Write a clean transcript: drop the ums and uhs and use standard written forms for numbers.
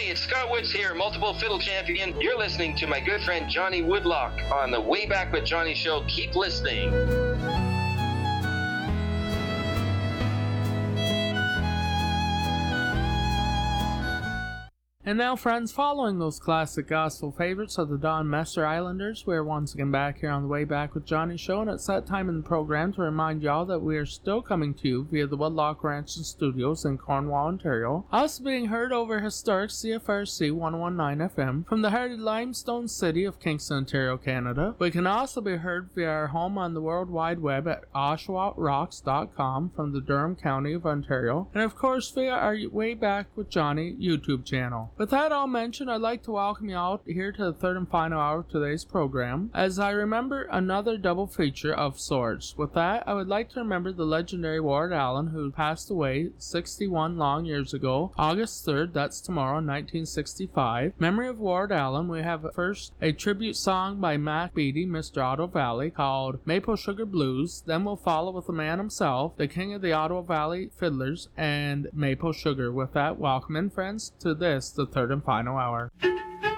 it's Scott Woods here, multiple fiddle champion. You're listening to my good friend Johnny Woodlock on the Way Back with Johnny show. Keep listening. And now, friends, following those classic gospel favorites of the Don Messer Islanders, we're once again back here on the Way Back with Johnny show, and it's that time in the program to remind y'all that we are still coming to you via the Woodlock Ranch and Studios in Cornwall, Ontario, also being heard over historic CFRC 119 FM from the hardy limestone city of Kingston, Ontario, Canada. We can also be heard via our home on the World Wide Web at OshawotRocks.com from the Durham County of Ontario, and of course via our Way Back with Johnny YouTube channel. With that all mentioned, I'd like to welcome you out here to the third and final hour of today's program, as I remember another double feature of sorts. With that, I would like to remember the legendary Ward Allen, who passed away 61 long years ago, August 3rd, that's tomorrow, 1965. Memory of Ward Allen, we have first a tribute song by Mac Beatty, Mr. Ottawa Valley, called Maple Sugar Blues. Then we'll follow with the man himself, the king of the Ottawa Valley Fiddlers, and Maple Sugar. With that, welcome in, friends, to this, the third and final hour.